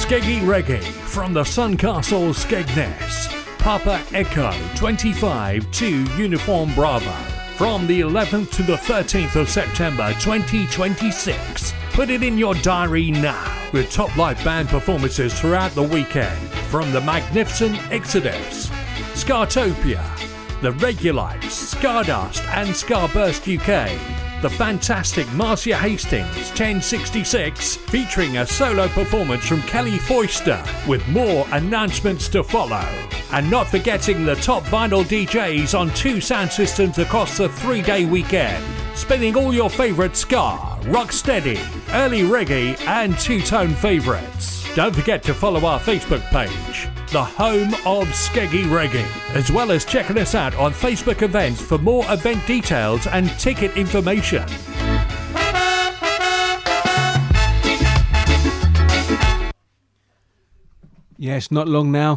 Skeggy Reggae from the Suncastle Skegness. Papa Echo 25 to Uniform Bravo from the 11th to the 13th of September 2026. Put it in your diary now with top live band performances throughout the weekend from the magnificent Exodus, Scartopia, the Regulites, Stardust and Starburst UK, the fantastic Marcia Hastings 1066 featuring a solo performance from Kelly Foister with more announcements to follow. And not forgetting the top vinyl DJs on 2 sound systems across the 3-day weekend, spinning all your favourite ska, rocksteady, early reggae and two-tone favourites. Don't forget to follow our Facebook page, the home of Skeggy Reggae, as well as checking us out on Facebook events for more event details and ticket information. Yes, not long now.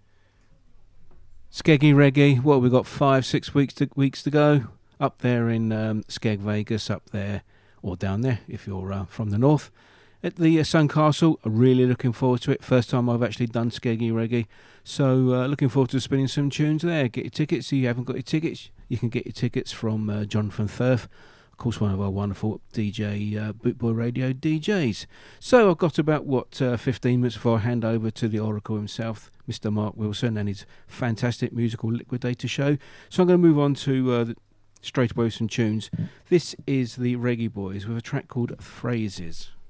Skeggy Reggae, what have we got, 5-6 weeks to go? Up there in Skeg Vegas, up there, or down there if you're from the north. At the Suncastle, really looking forward to it. First time I've actually done Skeggy Reggae. So looking forward to spinning some tunes there. Get your tickets. If you haven't got your tickets, you can get your tickets from Jonathan Thurf. Of course, one of our wonderful DJ, Bootboy Radio DJs. So I've got about, 15 minutes before I hand over to the Oracle himself, Mr. Mark Wilson, and his fantastic musical Liquidator show. So I'm going to move on to straight away with some tunes. This is the Reggae Boys with a track called Phrases.